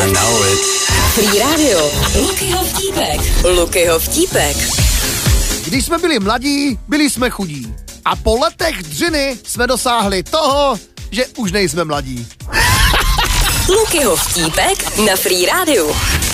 I know it. Free Radio. Lukyho vtípek. Lukyho vtípek. Když jsme byli mladí, byli jsme chudí. A po letech dřiny jsme dosáhli toho, že už nejsme mladí. Lukyho vtípek na Free Radio.